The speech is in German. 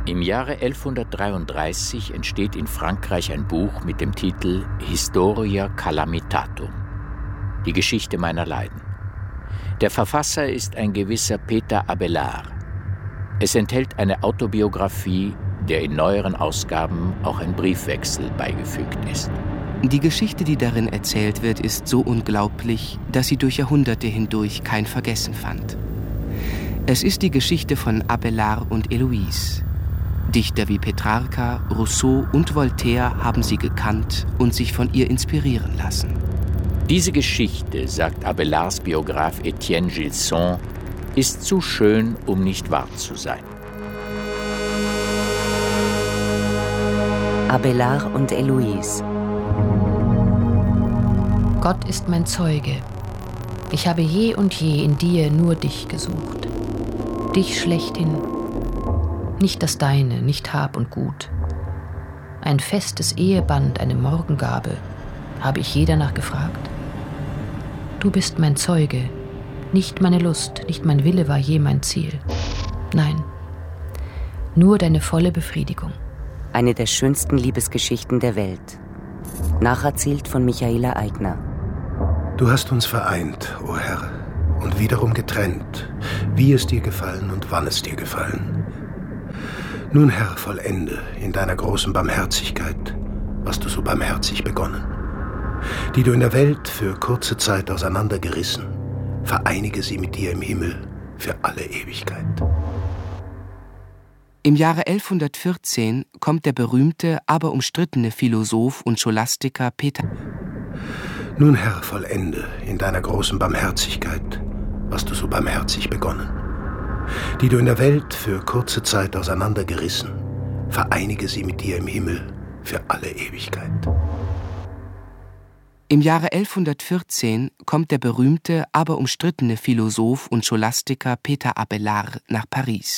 Im Jahre 1133 entsteht in Frankreich ein Buch mit dem Titel Historia Calamitatum, die Geschichte meiner Leiden. Der Verfasser ist ein gewisser Peter Abelard. Es enthält eine Autobiografie, der in neueren Ausgaben auch ein Briefwechsel beigefügt ist. Die Geschichte, die darin erzählt wird, ist so unglaublich, dass sie durch Jahrhunderte hindurch kein Vergessen fand. Es ist die Geschichte von Abelard und Héloïse. Dichter wie Petrarca, Rousseau und Voltaire haben sie gekannt und sich von ihr inspirieren lassen. Diese Geschichte, sagt Abelards Biograf Etienne Gilson, ist zu schön, um nicht wahr zu sein. Abelard und Héloïse. Gott ist mein Zeuge. Ich habe je und je in dir nur dich gesucht. Dich schlechthin. Nicht das Deine, nicht Hab und Gut. Ein festes Eheband, eine Morgengabe. Habe ich je danach gefragt? Du bist mein Zeuge. Nicht meine Lust, nicht mein Wille war je mein Ziel. Nein, nur deine volle Befriedigung. Eine der schönsten Liebesgeschichten der Welt. Nacherzählt von Michaela Aigner. Du hast uns vereint, o Herr, und wiederum getrennt, wie es dir gefallen und wann es dir gefallen. Nun, Herr, vollende in deiner großen Barmherzigkeit, was du so barmherzig begonnen, die du in der Welt für kurze Zeit auseinandergerissen, vereinige sie mit dir im Himmel für alle Ewigkeit. Im Jahre 1114 kommt der berühmte, aber umstrittene Philosoph und Scholastiker Peter. Nun, Herr, vollende in deiner großen Barmherzigkeit, was du so barmherzig begonnen, die du in der Welt für kurze Zeit auseinandergerissen, vereinige sie mit dir im Himmel für alle Ewigkeit. Im Jahre 1114 kommt der berühmte, aber umstrittene Philosoph und Scholastiker Peter Abelard nach Paris.